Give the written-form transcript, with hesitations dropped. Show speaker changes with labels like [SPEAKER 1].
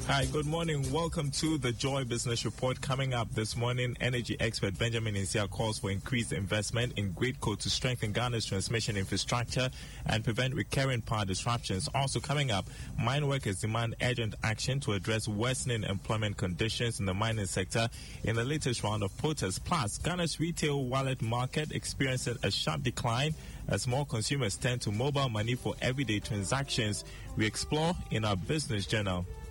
[SPEAKER 1] Hi, good morning. Welcome to the Joy Business Report. Coming up this morning, energy expert Benjamin Insia calls for increased investment in grid code to strengthen Ghana's transmission infrastructure and prevent recurring power disruptions. Also coming up, mine workers demand urgent action to address worsening employment conditions in the mining sector in the latest round of protests. Plus, Ghana's retail wallet market experienced a sharp decline as more consumers turn to mobile money for everyday transactions. We explore in our business journal.